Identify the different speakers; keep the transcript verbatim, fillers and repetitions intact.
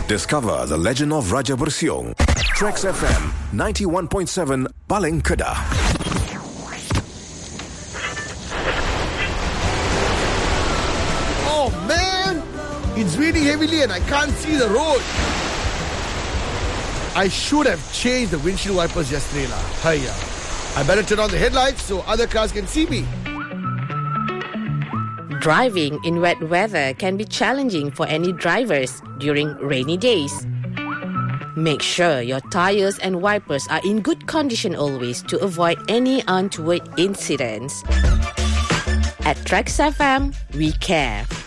Speaker 1: Discover the legend of Raja Bersiong. Trax F M ninety-one point seven Paling Kedah.
Speaker 2: Oh man! It's raining heavily and I can't see the road. I should have changed the windshield wipers yesterday lah. Hiya. I better turn on the headlights so other cars can see me.
Speaker 3: Driving in wet weather can be challenging for any drivers during rainy days. Make sure your tires and wipers are in good condition always to avoid any untoward incidents. At Trax F M, we care.